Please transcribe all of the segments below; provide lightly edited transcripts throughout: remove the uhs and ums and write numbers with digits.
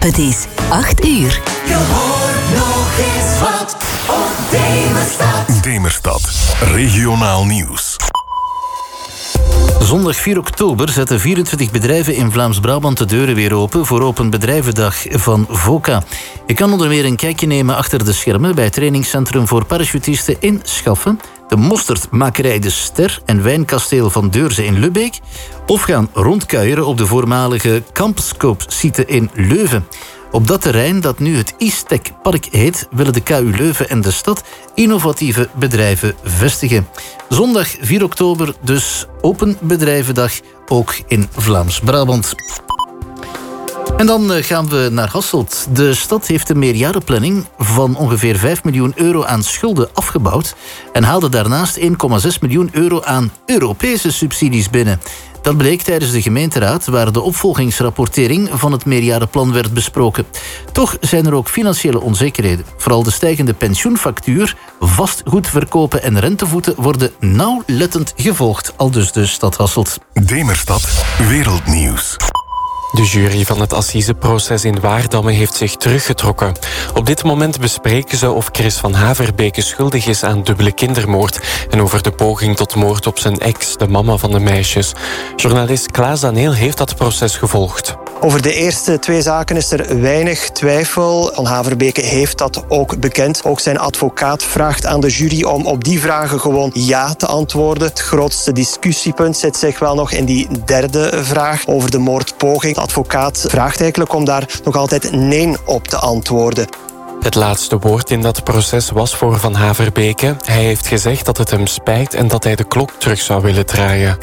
Het is 8 uur. Je hoort nog eens wat op Demerstad. Demerstad, regionaal nieuws. Zondag 4 oktober zetten 24 bedrijven in Vlaams-Brabant de deuren weer open voor Open Bedrijvendag van VOCA. Je kan onder meer een kijkje nemen achter de schermen bij het trainingscentrum voor parachutisten in Schalfen, de mosterdmakerij De Ster en wijnkasteel van Deurze in Lubbeek, of gaan rondkuieren op de voormalige Campscope-site in Leuven. Op dat terrein, dat nu het Istec Park heet, willen de KU Leuven en de stad innovatieve bedrijven vestigen. Zondag 4 oktober dus Open Bedrijvendag, ook in Vlaams-Brabant. En dan gaan we naar Hasselt. De stad heeft een meerjarenplanning van ongeveer 5 miljoen euro aan schulden afgebouwd en haalde daarnaast 1,6 miljoen euro aan Europese subsidies binnen. Dat bleek tijdens de gemeenteraad, waar de opvolgingsrapportering van het meerjarenplan werd besproken. Toch zijn er ook financiële onzekerheden. Vooral de stijgende pensioenfactuur, vastgoedverkopen en rentevoeten worden nauwlettend gevolgd, aldus de stad Hasselt. Demerstad, wereldnieuws. De jury van het assiseproces in Waardamme heeft zich teruggetrokken. Op dit moment bespreken ze of Chris van Haverbeke schuldig is aan dubbele kindermoord en over de poging tot moord op zijn ex, de mama van de meisjes. Journalist Klaas Daneel heeft dat proces gevolgd. Over de eerste 2 zaken is er weinig twijfel. Van Haverbeke heeft dat ook bekend. Ook zijn advocaat vraagt aan de jury om op die vragen gewoon ja te antwoorden. Het grootste discussiepunt zit zich wel nog in die derde vraag over de moordpoging. De advocaat vraagt eigenlijk om daar nog altijd nee op te antwoorden. Het laatste woord in dat proces was voor Van Haverbeke. Hij heeft gezegd dat het hem spijt en dat hij de klok terug zou willen draaien.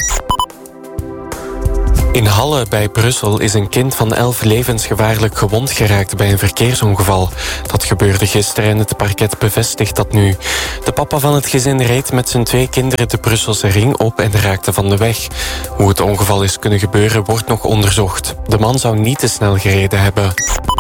In Halle bij Brussel is een kind van 11 levensgevaarlijk gewond geraakt bij een verkeersongeval. Dat gebeurde gisteren en het parket bevestigt dat nu. De papa van het gezin reed met zijn 2 kinderen de Brusselse ring op en raakte van de weg. Hoe het ongeval is kunnen gebeuren wordt nog onderzocht. De man zou niet te snel gereden hebben.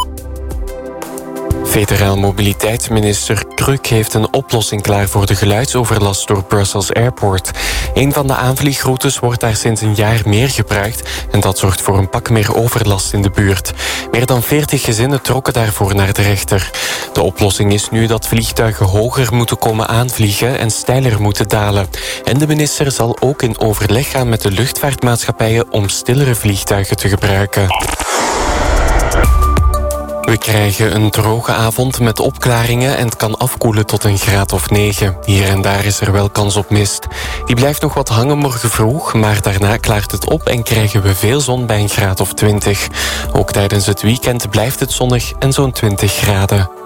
Federaal mobiliteitsminister Kruk heeft een oplossing klaar voor de geluidsoverlast door Brussels Airport. Een van de aanvliegroutes wordt daar sinds een jaar meer gebruikt en dat zorgt voor een pak meer overlast in de buurt. Meer dan 40 gezinnen trokken daarvoor naar de rechter. De oplossing is nu dat vliegtuigen hoger moeten komen aanvliegen en steiler moeten dalen. En de minister zal ook in overleg gaan met de luchtvaartmaatschappijen om stillere vliegtuigen te gebruiken. We krijgen een droge avond met opklaringen en het kan afkoelen tot een graad of 9. Hier en daar is er wel kans op mist. Die blijft nog wat hangen morgen vroeg, maar daarna klaart het op en krijgen we veel zon bij een graad of 20. Ook tijdens het weekend blijft het zonnig en zo'n 20 graden.